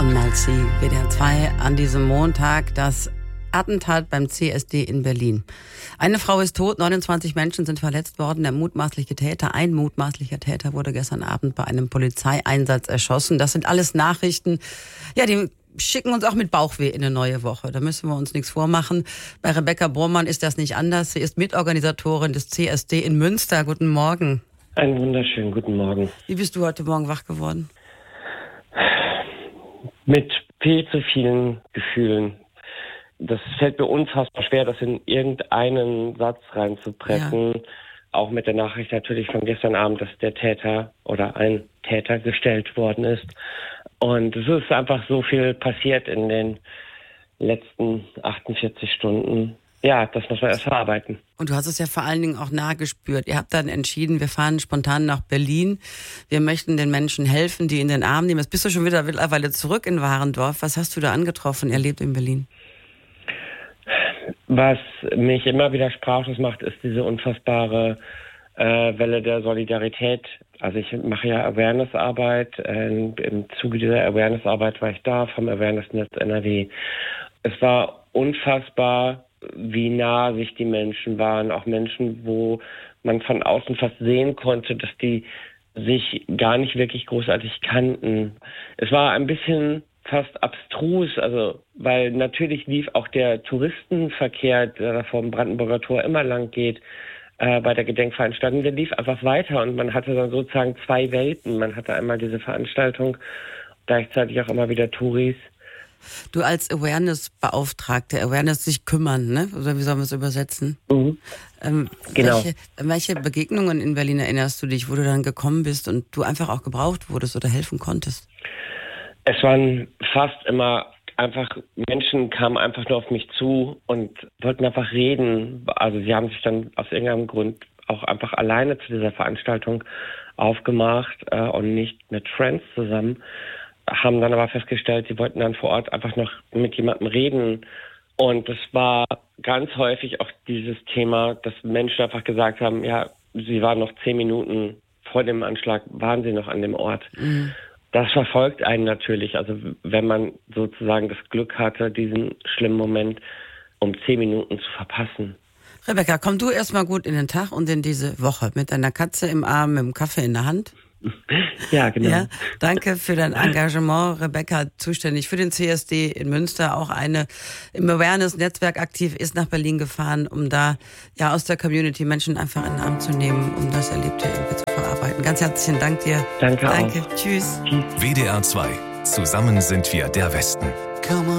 Malzi, WDR 2 an diesem Montag, das Attentat beim CSD in Berlin. Eine Frau ist tot, 29 Menschen sind verletzt worden. Ein mutmaßlicher Täter wurde gestern Abend bei einem Polizeieinsatz erschossen. Das sind alles Nachrichten, ja, die schicken uns auch mit Bauchweh in eine neue Woche. Da müssen wir uns nichts vormachen. Bei Rebecca Bormann ist das nicht anders. Sie ist Mitorganisatorin des CSD in Münster. Guten Morgen. Einen wunderschönen guten Morgen. Wie bist du heute Morgen wach geworden? Mit viel zu vielen Gefühlen. Das fällt mir unfassbar schwer, das in irgendeinen Satz reinzupressen. Ja. Auch mit der Nachricht natürlich von gestern Abend, dass der Täter oder ein Täter gestellt worden ist. Und es ist einfach so viel passiert in den letzten 48 Stunden. Ja, das muss man erst verarbeiten. Und du hast es ja vor allen Dingen auch nah gespürt. Ihr habt dann entschieden, wir fahren spontan nach Berlin. Wir möchten den Menschen helfen, die in den Arm nehmen. Jetzt bist du schon wieder mittlerweile zurück in Warendorf. Was hast du da angetroffen, erlebt in Berlin? Was mich immer wieder sprachlos macht, ist diese unfassbare Welle der Solidarität. Also ich mache ja Awareness-Arbeit. Im Zuge dieser Awareness-Arbeit war ich da vom Awareness-Netz NRW. Es war unfassbar, wie nah sich die Menschen waren. Auch Menschen, wo man von außen fast sehen konnte, dass die sich gar nicht wirklich großartig kannten. Es war ein bisschen fast abstrus, also weil natürlich lief auch der Touristenverkehr, der da vom Brandenburger Tor immer lang geht, bei der Gedenkveranstaltung, der lief einfach weiter und man hatte dann sozusagen zwei Welten. Man hatte einmal diese Veranstaltung, gleichzeitig auch immer wieder Touris. Du als Awareness-Beauftragte, Awareness sich kümmern, ne? Oder wie sollen wir es übersetzen? Mhm. Genau. Welche Begegnungen in Berlin erinnerst du dich, wo du dann gekommen bist und du einfach auch gebraucht wurdest oder helfen konntest? Es waren fast immer einfach, Menschen kamen einfach nur auf mich zu und wollten einfach reden. Also sie haben sich dann aus irgendeinem Grund auch einfach alleine zu dieser Veranstaltung aufgemacht und nicht mit Friends zusammen. Haben dann aber festgestellt, sie wollten dann vor Ort einfach noch mit jemandem reden. Und es war ganz häufig auch dieses Thema, dass Menschen einfach gesagt haben, ja, sie waren noch 10 Minuten vor dem Anschlag, waren sie noch an dem Ort. Mhm. Das verfolgt einen natürlich. Also wenn man sozusagen das Glück hatte, diesen schlimmen Moment um 10 Minuten zu verpassen. Rebecca, komm du erstmal gut in den Tag und in diese Woche mit deiner Katze im Arm, mit dem Kaffee in der Hand. Ja, genau. Ja, danke für dein Engagement. Rebecca, zuständig für den CSD in Münster, auch eine im Awareness-Netzwerk aktiv, ist nach Berlin gefahren, um da ja aus der Community Menschen einfach in den Arm zu nehmen, um das Erlebte irgendwie zu verarbeiten. Ganz herzlichen Dank dir. Danke auch. Tschüss. WDR 2. Zusammen sind wir der Westen.